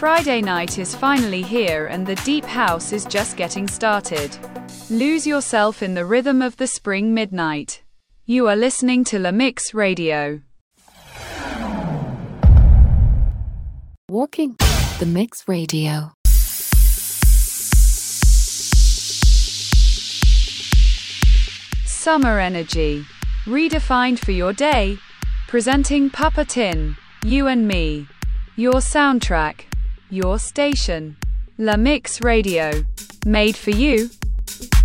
Friday night is finally here and the deep house is just getting started. Lose yourself in the rhythm of the spring midnight. You are listening to La Mix Radio. Walking the Mix Radio. Summer energy, redefined for your day. Presenting Papa Tin, You and Me. Your soundtrack, your station. La Mix Radio. Made for you.